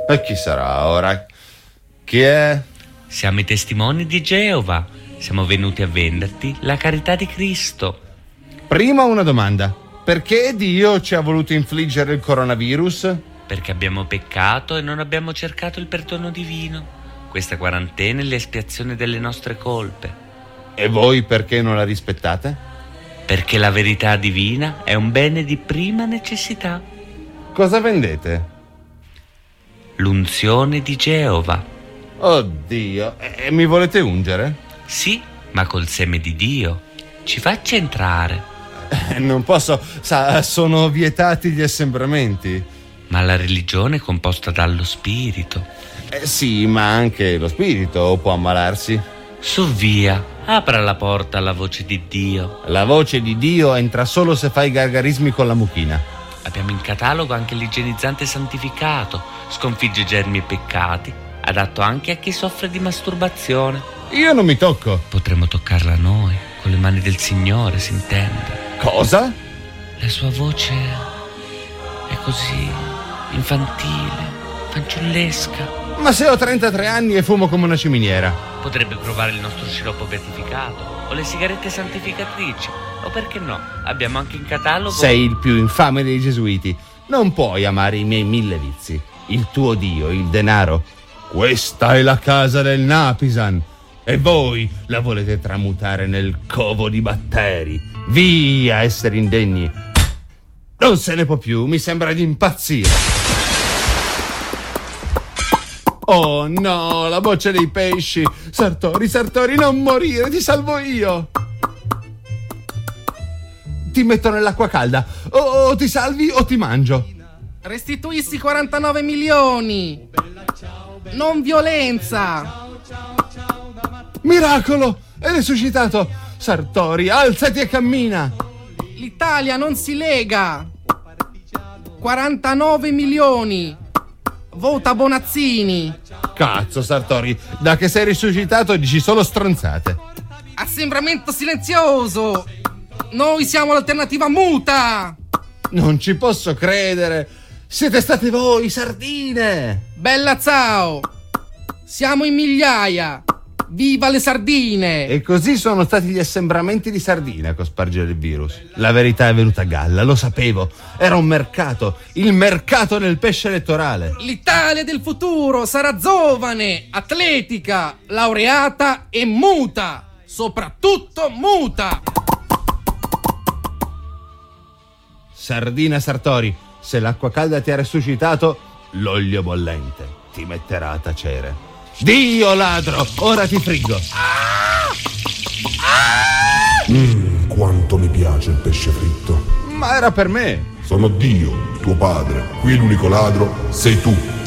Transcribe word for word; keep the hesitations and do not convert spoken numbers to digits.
E chi sarà ora? Chi è? Siamo i testimoni di Geova. Siamo venuti a venderti la carità di Cristo. Prima una domanda. Perché Dio ci ha voluto infliggere il coronavirus? Perché abbiamo peccato e non abbiamo cercato il perdono divino. Questa quarantena è l'espiazione delle nostre colpe. E voi perché non la rispettate? Perché la verità divina è un bene di prima necessità. Cosa vendete? L'unzione di Geova. Oddio, e mi volete ungere? Sì, ma col seme di Dio. Ci faccia entrare. Eh, non posso, sa, sono vietati gli assembramenti. Ma la religione è composta dallo spirito. Eh, sì, ma anche lo spirito può ammalarsi. Su via, apra la porta alla voce di Dio. La voce di Dio entra solo se fai gargarismi con la mucchina. Abbiamo in catalogo anche l'igienizzante santificato. Sconfigge germi e peccati. Adatto anche a chi soffre di masturbazione. Io non mi tocco. Potremmo toccarla noi, con le mani del Signore, si intende. Cosa? La sua voce è così infantile, fanciullesca. Ma se ho trentatré anni e fumo come una ciminiera. Potrebbe provare il nostro sciroppo beatificato o le sigarette santificatrici. O perché no, abbiamo anche in catalogo... Sei il più infame dei gesuiti. Non puoi amare i miei mille vizi. Il tuo Dio, il denaro. Questa è la casa del Napisan. E voi la volete tramutare nel covo di batteri. Via, esseri indegni. Non se ne può più, mi sembra di impazzire. Oh no, la boccia dei pesci. Sartori, Sartori, non morire, ti salvo io. Ti metto nell'acqua calda. O, o ti salvi o ti mangio. Restituissi quarantanove milioni. Non violenza. Miracolo, è risuscitato. Sartori, alzati e cammina. L'Italia non si lega. quarantanove milioni. Vota Bonazzini. Cazzo, Sartori, da che sei risuscitato dici solo stronzate. Assembramento silenzioso. Noi siamo l'alternativa muta. Non ci posso credere. Siete state voi, sardine. Bella ciao. Siamo in migliaia. Viva le sardine. E così sono stati gli assembramenti di sardine a cospargere il virus. La verità è venuta a galla, lo sapevo. Era un mercato, il mercato del pesce elettorale. L'Italia del futuro sarà giovane, atletica, laureata e muta. Soprattutto muta. Sardina Sartori, se l'acqua calda ti ha resuscitato, l'olio bollente ti metterà a tacere. Dio ladro, ora ti frigo. Mmm, quanto mi piace il pesce fritto. Ma era per me. Sono Dio, tuo padre. Qui l'unico ladro sei tu.